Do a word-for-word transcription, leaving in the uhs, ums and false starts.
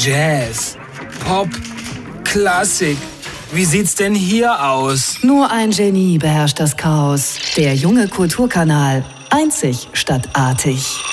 Jazz, Pop, Klassik. Wie sieht's denn hier aus? Nur ein Genie beherrscht das Chaos. Der junge Kulturkanal. Einzig statt artig.